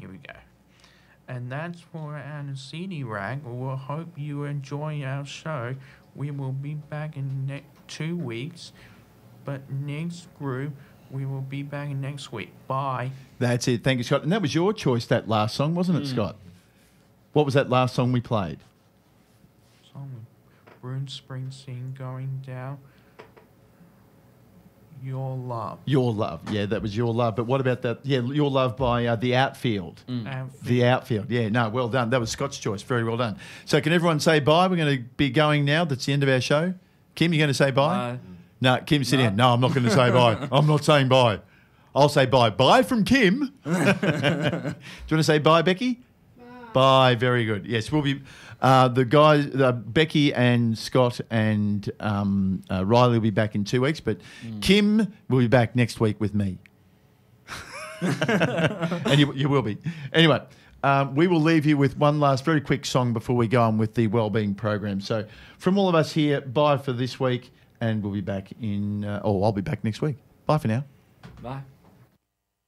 Here we go. And that's for our CD Rag. We'll hope you enjoy our show. We will be back in 2 weeks. But next group, we will be back next week. Bye. That's it. Thank you, Scott. And that was your choice, that last song, wasn't it, Scott? What was that last song we played? Song Bruce Springsteen going down. Your Love. Your Love. Yeah, that was Your Love. But what about that? Yeah, Your Love by The Outfield. The Outfield. Yeah, no, well done. That was Scott's choice. Very well done. So can everyone say bye? We're going to be going now. That's the end of our show. Kim, you going to say bye? No, Kim, sit down. No, I'm not going to say bye. I'm not saying bye. I'll say bye. Bye from Kim. Do you want to say bye, Becky? Bye. Very good. Yes, we'll be... the guys, Becky and Scott and Riley will be back in 2 weeks, but Kim will be back next week with me. And you will be. Anyway, we will leave you with one last very quick song before we go on with the Wellbeing program. So from all of us here, bye for this week, and we'll be back I'll be back next week. Bye for now. Bye.